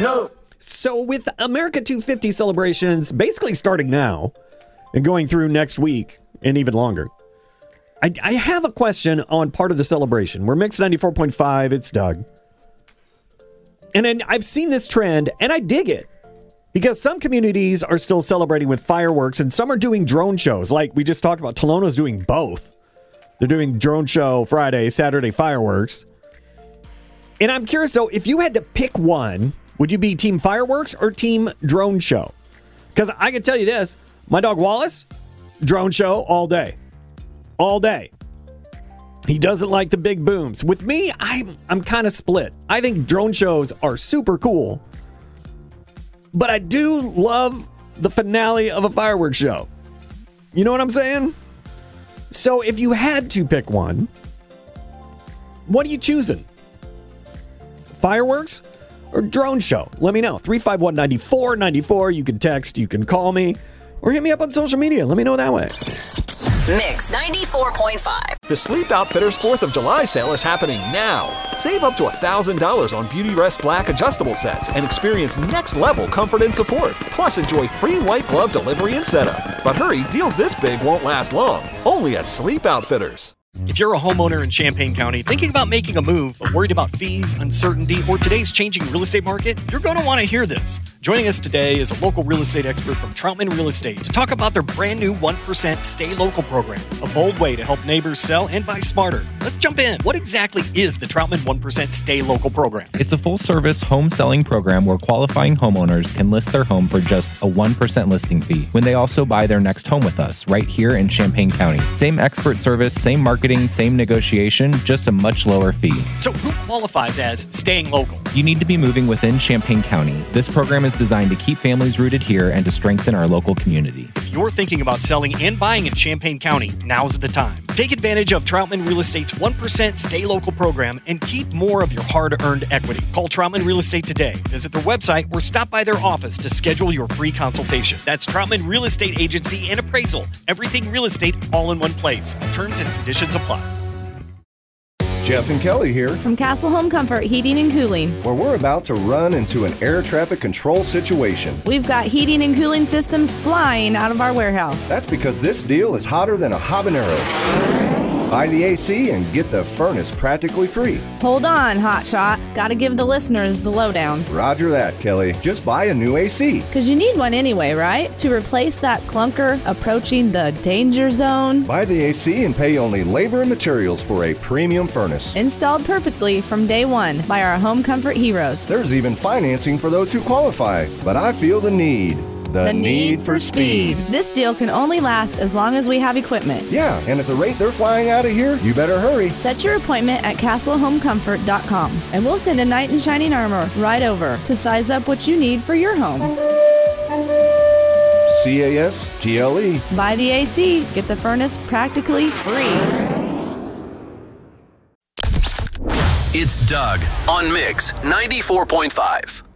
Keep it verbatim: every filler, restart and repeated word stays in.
ho. So with America two fifty celebrations basically starting now and going through next week and even longer, I, I have a question on part of the celebration. We're Mix ninety-four point five. It's Doug. And then I've seen this trend, and I dig it. Because some communities are still celebrating with fireworks, and some are doing drone shows. Like we just talked about, Tolono's doing both. They're doing drone show Friday, Saturday fireworks. And I'm curious, though, if you had to pick one, would you be team fireworks or team drone show? Because I can tell you this, my dog Wallace, drone show all day. All day. He doesn't like the big booms. With me, I'm, I'm kind of split. I think drone shows are super cool. But I do love the finale of a fireworks show. You know what I'm saying? So if you had to pick one, what are you choosing? Fireworks or drone show? Let me know. three five one, nine four nine four. You can text, you can call me, or hit me up on social media. Let me know that way. Mix ninety-four point five. The Sleep Outfitters fourth of July sale is happening now. Save up to one thousand dollars on Beauty Rest Black adjustable sets and experience next-level comfort and support. Plus, enjoy free white glove delivery and setup. But hurry, deals this big won't last long. Only at Sleep Outfitters. If you're a homeowner in Champaign County thinking about making a move but worried about fees, uncertainty, or today's changing real estate market, you're going to want to hear this. Joining us today is a local real estate expert from Troutman Real Estate to talk about their brand new one percent Stay Local program, a bold way to help neighbors sell and buy smarter. Let's jump in. What exactly is the Troutman one percent Stay Local program? It's a full-service home selling program where qualifying homeowners can list their home for just a one percent listing fee when they also buy their next home with us right here in Champaign County. Same expert service, same marketing, same negotiation, just a much lower fee. So who qualifies as staying local? You need to be moving within Champaign County. This program is designed to keep families rooted here and to strengthen our local community. If you're thinking about selling and buying in Champaign County, now's the time. Take advantage of Troutman Real Estate's one percent Stay Local program and keep more of your hard-earned equity. Call Troutman Real Estate today. Visit their website or stop by their office to schedule your free consultation. That's Troutman Real Estate Agency and Appraisal. Everything real estate all in one place. Terms and conditions apply. Jeff and Kelly here from Castle Home Comfort Heating and Cooling, where we're about to run into an air traffic control situation. We've got heating and cooling systems flying out of our warehouse. That's because this deal is hotter than a habanero. Buy the A C and get the furnace practically free. Hold on, hotshot. Gotta give the listeners the lowdown. Roger that, Kelly. Just buy a new A C. Because you need one anyway, right? To replace that clunker approaching the danger zone. Buy the A C and pay only labor and materials for a premium furnace. Installed perfectly from day one by our home comfort heroes. There's even financing for those who qualify. But I feel the need. The, the need, need for speed. speed. This deal can only last as long as we have equipment. Yeah, and at the rate they're flying out of here, you better hurry. Set your appointment at castle home comfort dot com, and we'll send a knight in shining armor right over to size up what you need for your home. C A S T L E. Buy the A C, get the furnace practically free. It's Doug on Mix ninety-four point five.